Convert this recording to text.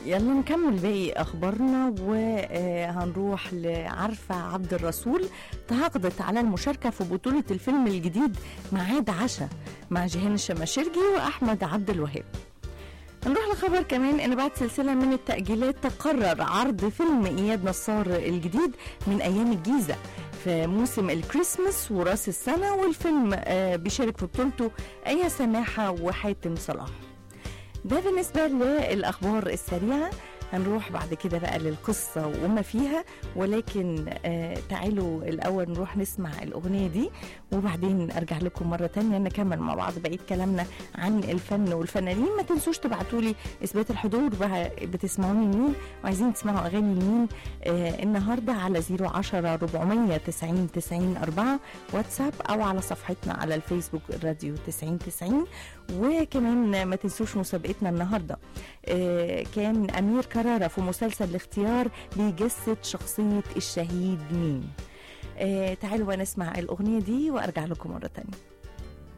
يلا نكمل باقي اخبارنا وهنروح لعرفة عبد الرسول. تعاقدت على المشاركة في بطولة الفيلم الجديد ميعاد عشاء مع جيهان الشماشرجي واحمد عبد الوهاب. نروح لخبر كمان ان بعد سلسلة من التأجيلات تقرر عرض فيلم اياد نصار الجديد من ايام الجيزة في موسم الكريسماس وراس السنة، والفيلم بيشارك في بطولته ايا سماحة وحاتم صلاح. ده بالنسبة للأخبار السريعة. هنروح بعد كده بقى للقصة وما فيها، ولكن تعالوا الأول نروح نسمع الأغنية دي وبعدين أرجع لكم مرة تانية نكمل مع بعض بقية كلامنا عن الفن والفنانين. ما تنسوش تبعتولي إثبات الحضور بتسمعوني مين وعايزين تسمعوا أغاني مين النهاردة على 010-490-90-4 واتساب أو على صفحتنا على الفيسبوك راديو 9090. وكمان ما تنسوش مسابقتنا النهاردة كان أمير كرارة في مسلسل الاختيار بيجسد شخصية الشهيد مين. تعالوا نسمع الأغنية دي وأرجع لكم مرة تانية.